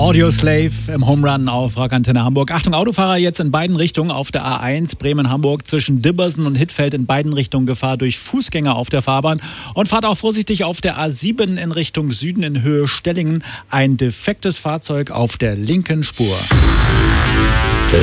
Audioslave im Home Run auf Rockantenne Hamburg. Achtung, Autofahrer jetzt in beiden Richtungen auf der A1 Bremen-Hamburg zwischen Dibbersen und Hittfeld in beiden Richtungen Gefahr durch Fußgänger auf der Fahrbahn. Und fahrt auch vorsichtig auf der A7 in Richtung Süden in Höhe Stellingen. Ein defektes Fahrzeug auf der linken Spur.